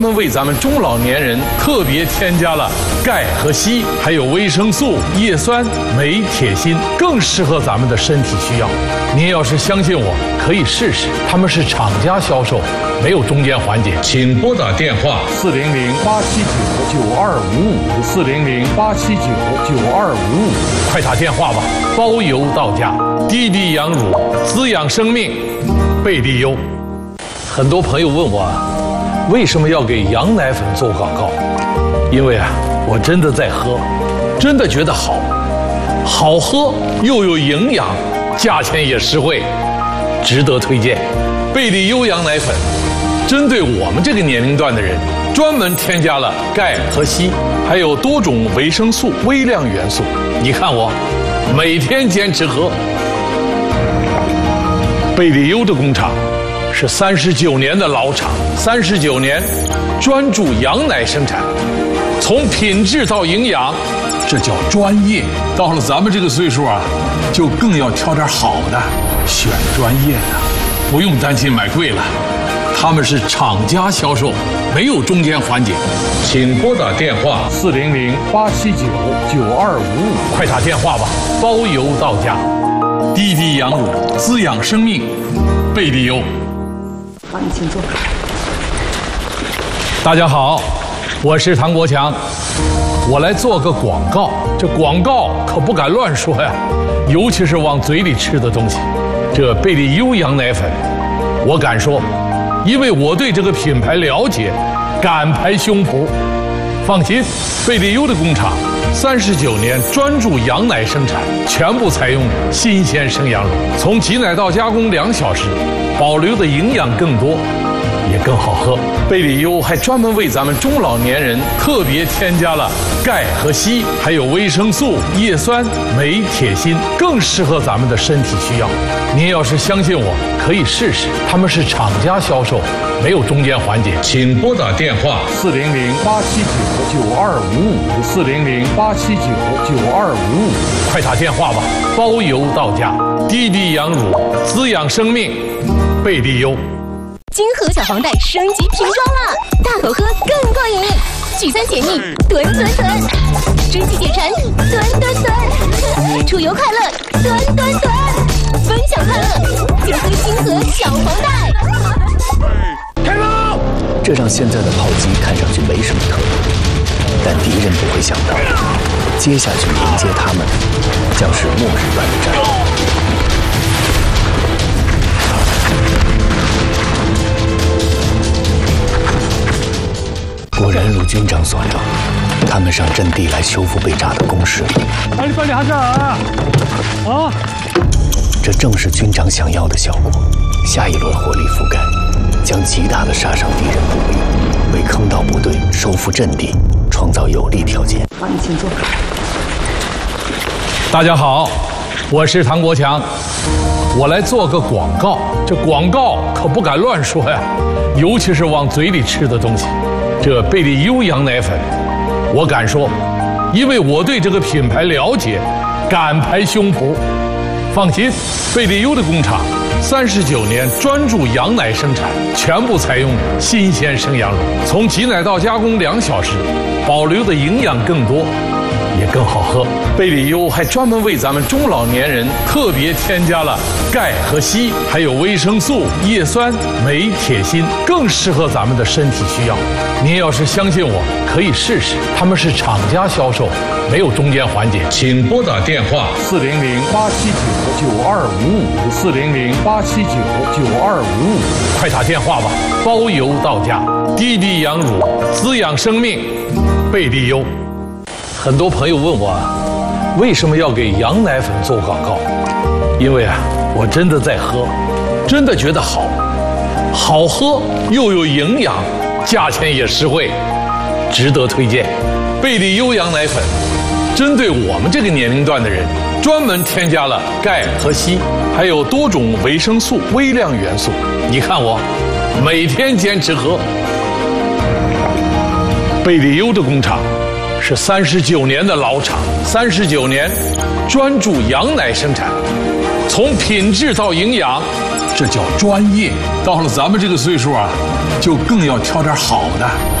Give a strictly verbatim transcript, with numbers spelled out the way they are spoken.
他们为咱们中老年人特别添加了钙和硒，还有维生素、叶酸、镁、铁、锌，更适合咱们的身体需要。您要是相信我，可以试试。他们是厂家销售，没有中间环节。请拨打电话四零零八七九九二五五四零零八七九九二五五，快打电话吧，包邮到家。滴滴羊乳滋养生命，贝利优。很多朋友问我，为什么要给羊奶粉做广告？因为啊，我真的在喝，真的觉得好，好喝又有营养，价钱也实惠，值得推荐。贝利优羊奶粉，针对我们这个年龄段的人，专门添加了钙和硒，还有多种维生素、微量元素。你看我，每天坚持喝。贝利优的工厂是三十九年的老厂，三十九年专注羊奶生产，从品质到营养，这叫专业。到了咱们这个岁数啊，就更要挑点好的，选专业的，不用担心买贵了。他们是厂家销售，没有中间环节。请拨打电话四零零八七九九二五五，快打电话吧，包邮到家。滴滴羊乳滋养生命，贝利优。 好，你请坐。 大家好，我是唐国强，我来做个广告。这广告可不敢乱说呀，尤其是往嘴里吃的东西。这贝利优羊奶粉，我敢说，因为我对这个品牌了解，敢拍胸脯。放心，贝利优的工厂三十九年专注羊奶生产，全部采用新鲜生羊乳，从挤奶到加工两小时，保留的营养更多，也更好喝。贝利优还专门为咱们中老年人特别添加了钙和硒，还有维生素、叶酸、镁、铁、锌，更适合咱们的身体需要。您要是相信我，可以试试。他们是厂家销售，没有中间环节。请拨打电话四零零八七九九二五五四零零八七九九二五五，快打电话吧，包邮到家。滴滴羊乳滋养生命，贝利优。 金河小黄袋升级瓶装了，大口喝更过瘾，聚餐解腻，吨吨吨，蒸汽解馋，吨吨吨，出游快乐，吨吨吨，分享快乐，就喝金河小黄袋。 开喽！ 这让现在的炮击看上去没什么特别，但敌人不会想到，接下去迎接他们将是末日般的战斗。果然如军长所料，他们上阵地来修复被炸的工事。 哎，你快点下啊！啊！ 这正是军长想要的效果。下一轮火力覆盖，将极大的杀伤敌人步兵，为坑道部队收复阵地创造有利条件。 好，你请坐。 大家好，我是唐国强，我来做个广告。这广告可不敢乱说呀，尤其是往嘴里吃的东西。这贝利优羊奶粉，我敢说，因为我对这个品牌了解，敢拍胸脯。放心，贝利优的工厂三十九年专注羊奶生产，全部采用新鲜生羊乳，从挤奶到加工两小时，保留的营养更多，也更好喝。贝利优还专门为咱们中老年人特别添加了钙和硒，还有维生素、叶酸、镁、铁、锌，更适合咱们的身体需要。您要是相信我，可以试试。他们是厂家销售，没有中间环节。请拨打电话四零零八七九九二五五四零零八七九九二五五，快打电话吧，包邮到家。滴滴羊乳滋养生命，贝利优。很多朋友问我，为什么要给羊奶粉做广告？因为啊，我真的在喝，真的觉得好，好喝又有营养，价钱也实惠，值得推荐。贝利优羊奶粉，针对我们这个年龄段的人，专门添加了钙和硒，还有多种维生素、微量元素。你看我，每天坚持喝。贝利优的工厂是三十九年的老厂，三十九年专注羊奶生产，从品质到营养， 这叫专业。到了咱们这个岁数啊，就更要挑点好的。